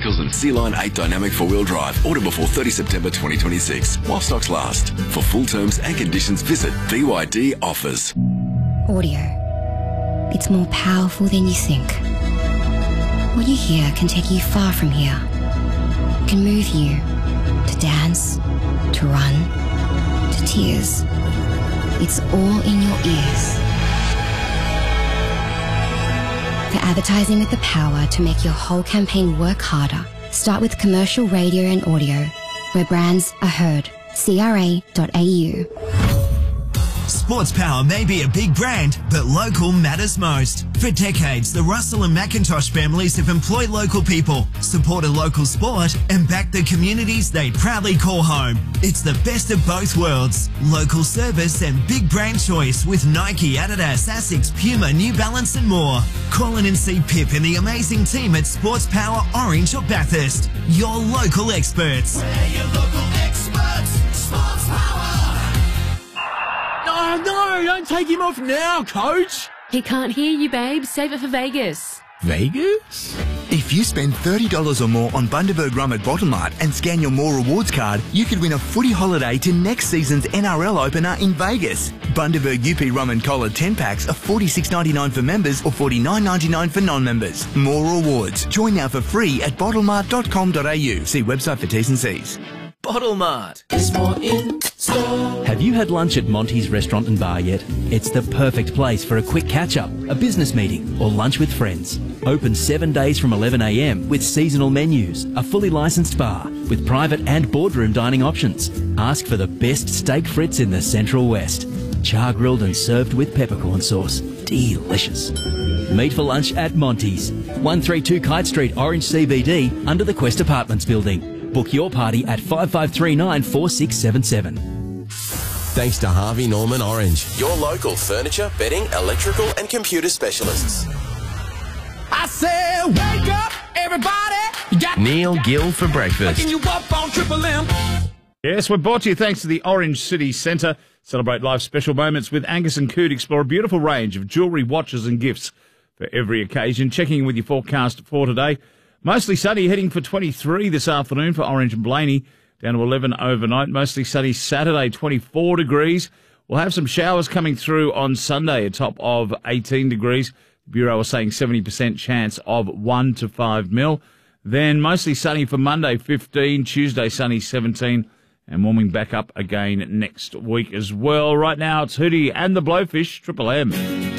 Cycles and Sea-Line 8 Dynamic 4-wheel drive. Order before 30 September 2026, while stocks last. For full terms and conditions, visit BYD Offers. Audio. It's more powerful than you think. What you hear can take you far from here. It can move you to dance, to run, to tears. It's all in your ears. For advertising with the power to make your whole campaign work harder, start with commercial radio and audio, where brands are heard. CRA.au. Sports Power may be a big brand, but local matters most. For decades, the Russell and McIntosh families have employed local people, supported local sport, and backed the communities they proudly call home. It's the best of both worlds. Local service and big brand choice with Nike, Adidas, Asics, Puma, New Balance and more. Call in and see Pip and the amazing team at Sports Power Orange or Bathurst. Your local experts. We're your local experts. Sports Power. Oh, no, don't take him off now, coach. He can't hear you, babe. Save it for Vegas. Vegas? If you spend $30 or more on Bundaberg Rum at Bottlemart and scan your More Rewards card, you could win a footy holiday to next season's NRL opener in Vegas. Bundaberg UP Rum and Cola 10-packs are $46.99 for members or $49.99 for non-members. More Rewards. Join now for free at bottlemart.com.au. See website for T's and C's. Bottlemart is more in store. Have you had lunch at Monty's Restaurant and Bar yet? It's the perfect place for a quick catch-up, a business meeting, or lunch with friends. Open 7 days from 11 a.m. with seasonal menus, a fully licensed bar with private and boardroom dining options. Ask for the best steak frites in the Central West. Char-grilled and served with peppercorn sauce. Delicious. Meet for lunch at Monty's, 132 Kite Street, Orange CBD, under the Quest Apartments building. Book your party at 5539 4677. Thanks to Harvey Norman Orange, your local furniture, bedding, electrical and computer specialists. I said, wake up, everybody. You got Neil Gill for breakfast. Waking you up on Triple M. Yes, we're brought to you thanks to the Orange City Centre. Celebrate life's special moments with Angus and Coot. Explore a beautiful range of jewellery, watches and gifts for every occasion. Checking in with your forecast for today. Mostly sunny, heading for 23 this afternoon for Orange and Blaney, down to 11 overnight. Mostly sunny Saturday, 24 degrees. We'll have some showers coming through on Sunday, a top of 18 degrees. The Bureau is saying 70% chance of 1 to 5 mil. Then mostly sunny for Monday, 15. Tuesday, sunny, 17. And warming back up again next week as well. Right now, it's Hootie and the Blowfish, Triple M.